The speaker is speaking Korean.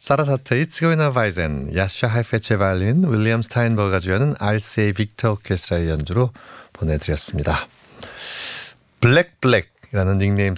사라사테의 츠고이나 바이젠, 야샤 하이페체 바이올린, 윌리엄 스타인버그가 주연은 RCA 빅터 오케스트라의 연주로 보내드렸습니다. 블랙이라는 닉네임